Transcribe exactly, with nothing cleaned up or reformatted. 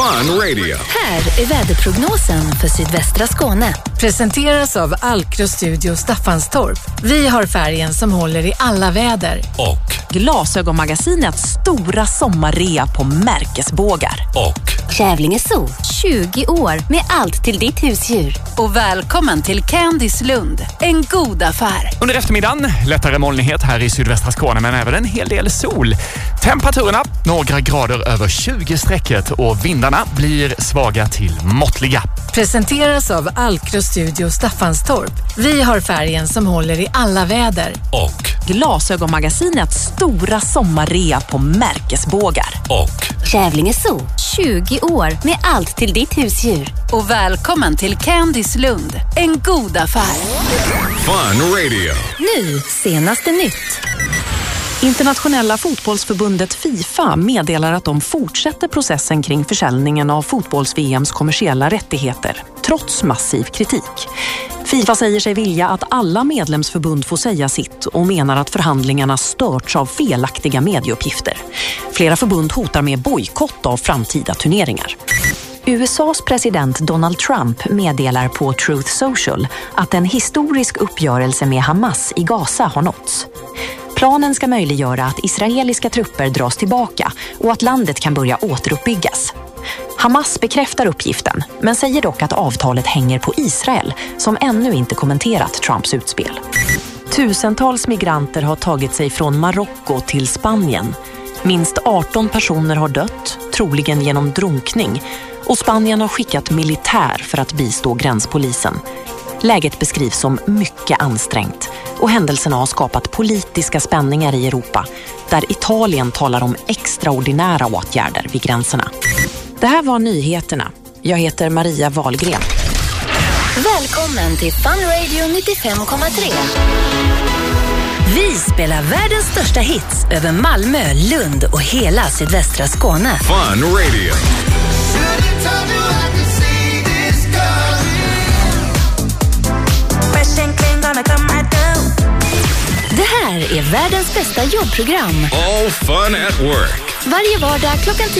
Fun Radio. Här är väderprognosen för sydvästra Skåne. Presenteras av Alkro Studio Staffanstorp. Vi har färgen som håller i alla väder. Och Glasögonmagasinets stora sommarrea på märkesbågar. Och Kävlinge Zoo, tjugo år med allt till ditt husdjur. Och välkommen till Candice Lund, en god affär. Under eftermiddagen, lättare molnighet här i sydvästra Skåne men även en hel del sol. Temperaturerna några grader över tjugo strecket och vindarna blir svaga till måttliga. Presenteras av Alkro Studio Staffanstorp. Vi har färgen som håller i alla väder. Och Glasögonmagasinets stora sommarrea på märkesbågar. Och Kävlinge Zoo, tjugo år med allt till ditt husdjur. Och välkommen till Candice Lund, en god affär. Fun Radio. Nu, senaste nytt. Internationella fotbollsförbundet FIFA meddelar att de fortsätter processen kring försäljningen av fotbolls-V M:s kommersiella rättigheter, trots massiv kritik. FIFA säger sig vilja att alla medlemsförbund får säga sitt och menar att förhandlingarna störts av felaktiga medieuppgifter. Flera förbund hotar med bojkott av framtida turneringar. U S A:s president Donald Trump meddelar på Truth Social att en historisk uppgörelse med Hamas i Gaza har nåtts. Planen ska möjliggöra att israeliska trupper dras tillbaka och att landet kan börja återuppbyggas. Hamas bekräftar uppgiften, men säger dock att avtalet hänger på Israel, som ännu inte kommenterat Trumps utspel. Tusentals migranter har tagit sig från Marocko till Spanien. Minst arton personer har dött, troligen genom drunkning, och Spanien har skickat militär för att bistå gränspolisen. Läget beskrivs som mycket ansträngt och händelserna har skapat politiska spänningar i Europa, där Italien talar om extraordinära åtgärder vid gränserna. Det här var nyheterna. Jag heter Maria Wahlgren. Välkommen till Fun Radio nittiofem komma tre. Vi spelar världens största hits över Malmö, Lund och hela sydvästra Skåne. Fun Radio. Det här är världens bästa jobbprogram. All fun at work. Varje vardag klockan tio.